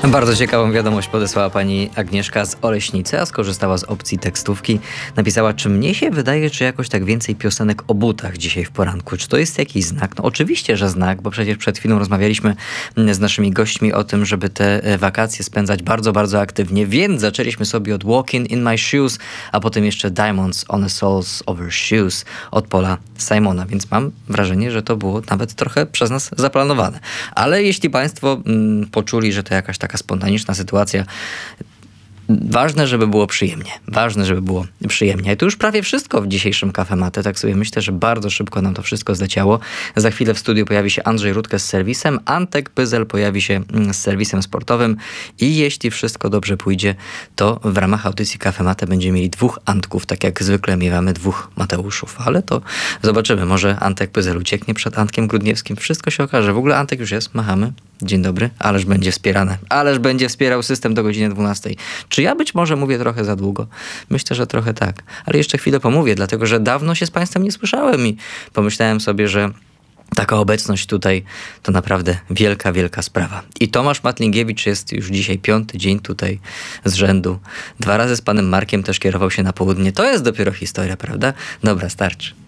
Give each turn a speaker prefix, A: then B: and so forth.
A: Bardzo ciekawą wiadomość podesłała pani Agnieszka z Oleśnicy, a skorzystała z opcji tekstówki. Napisała, czy mnie się wydaje, czy jakoś tak więcej piosenek o butach dzisiaj w poranku. Czy to jest jakiś znak? No oczywiście, że znak, bo przecież przed chwilą rozmawialiśmy z naszymi gośćmi o tym, żeby te wakacje spędzać bardzo, bardzo aktywnie, więc zaczęliśmy sobie od Walking in My Shoes, a potem jeszcze Diamonds on the Soles of Her Shoes od Paula Simona, więc mam wrażenie, że to było nawet trochę przez nas zaplanowane. Ale jeśli państwo poczuli, że to jakaś taka spontaniczna sytuacja, ważne, żeby było przyjemnie. Ważne, żeby było przyjemnie. I to już prawie wszystko w dzisiejszym Kafemate. Tak sobie myślę, że bardzo szybko nam to wszystko zleciało. Za chwilę w studiu pojawi się Andrzej Rutkę z serwisem, Antek Pyzel pojawi się z serwisem sportowym i jeśli wszystko dobrze pójdzie, to w ramach audycji Kafemate będziemy mieli 2 Antków, tak jak zwykle miewamy 2 Mateuszów. Ale to zobaczymy. Może Antek Pyzel ucieknie przed Antkiem Grudniewskim. Wszystko się okaże. W ogóle Antek już jest. Machamy. Dzień dobry. Ależ będzie wspierane. Ależ będzie wspierał system do godziny 12. Czy ja być może mówię trochę za długo? Myślę, że trochę tak. Ale jeszcze chwilę pomówię, dlatego że dawno się z państwem nie słyszałem i pomyślałem sobie, że taka obecność tutaj to naprawdę wielka, wielka sprawa. I Tomasz Matlingiewicz jest już dzisiaj 5. dzień tutaj z rzędu. 2 razy z panem Markiem też kierował się na południe. To jest dopiero historia, prawda? Dobra, starczy.